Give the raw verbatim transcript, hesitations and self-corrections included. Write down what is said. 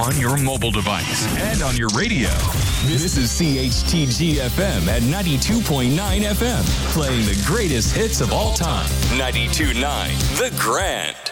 on your mobile device and on your radio. This is C H T G F M at ninety-two point nine F M, playing the greatest hits of all time. ninety-two point nine The Grand.